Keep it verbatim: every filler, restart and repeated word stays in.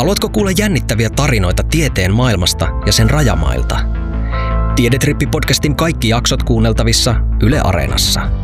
Haluatko kuulla jännittäviä tarinoita tieteen maailmasta ja sen rajamailta? Tiedetrippi-podcastin kaikki jaksot kuunneltavissa Yle Areenassa.